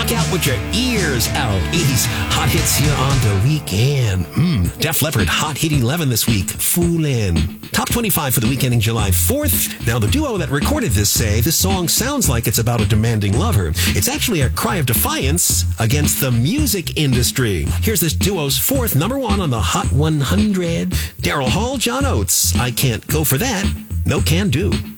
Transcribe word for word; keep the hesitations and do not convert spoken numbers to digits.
rock out with your ears out. eighties hot hits here on the weekend. Mm. Def Leppard, Hot Hit eleven this week. Foolin'. Top twenty-five for the week ending July fourth. Now, the duo that recorded this say this song sounds like it's about a demanding lover. It's actually a cry of defiance against the music industry. Here's this duo's fourth number one on the Hot one hundred. Daryl Hall, John Oates. I Can't Go For That. No Can Do.